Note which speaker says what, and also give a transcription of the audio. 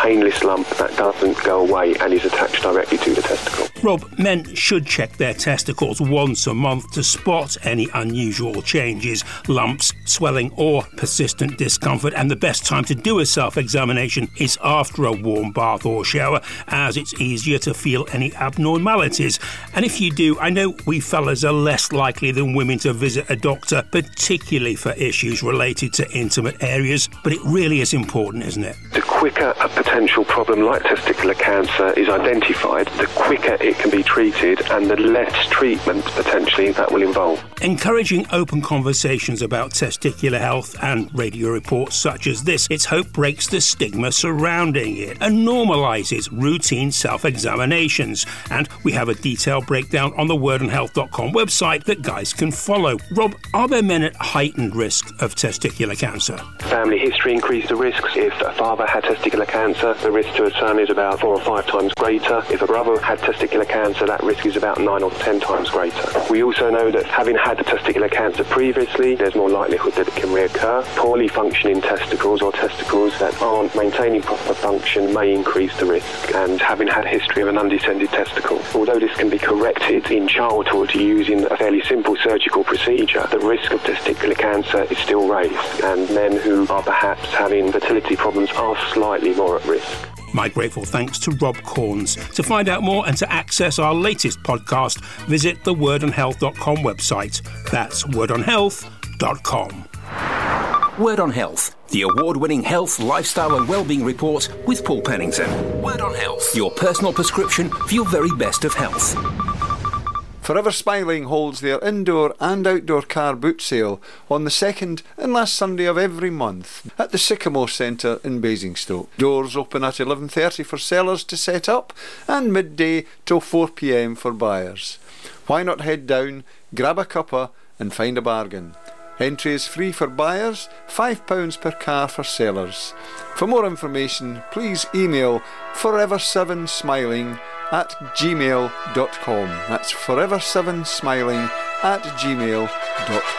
Speaker 1: painless lump that doesn't go away and is attached directly to the testicle.
Speaker 2: Rob, men should check their testicles once a month to spot any unusual changes, lumps, swelling or persistent discomfort, and the best time to do a self-examination is after a warm bath or shower, as it's easier to feel any abnormalities. And if you do, I know we fellas are less likely than women to visit a doctor, particularly for issues related to intimate areas, but it really is important, isn't it?
Speaker 1: The quicker a potential problem like testicular cancer is identified, the quicker it can be treated and the less treatment potentially that will involve.
Speaker 2: Encouraging open conversations about testicular health and radio reports such as this, its hope breaks the stigma surrounding it and normalises routine self-examinations. And we have a detailed breakdown on the wordonhealth.com website that guys can follow. Rob, are there men at heightened risk of testicular cancer?
Speaker 1: Family history increased the risks. If a father had testicular cancer, the risk to a son is about 4 or 5 times greater. If a brother had testicular cancer, that risk is about 9 or 10 times greater. We also know that having had testicular cancer previously, there's more likelihood that it can reoccur. Poorly functioning testicles or testicles that aren't maintaining proper function may increase the risk. And having had a history of an undescended testicle, although this can be corrected in childhood using a fairly simple surgical procedure, the risk of testicular cancer is still raised, and men who are perhaps having fertility problems are slightly more at risk.
Speaker 2: My grateful thanks to Rob Corns. To find out more and to access our latest podcast, visit the wordonhealth.com website. That's wordonhealth.com.
Speaker 3: Word on Health, the award-winning health, lifestyle and wellbeing report with Paul Pennington. Word on Health, your personal prescription for your very best of health.
Speaker 4: Forever Smiling holds their indoor and outdoor car boot sale on the second and last Sunday of every month at the Sycamore Centre in Basingstoke. Doors open at 11:30 for sellers to set up and midday till 4 p.m. for buyers. Why not head down, grab a cuppa and find a bargain? Entry is free for buyers, £5 per car for sellers. For more information, please email forever7smiling@gmail.com. That's forever7smiling@gmail.com.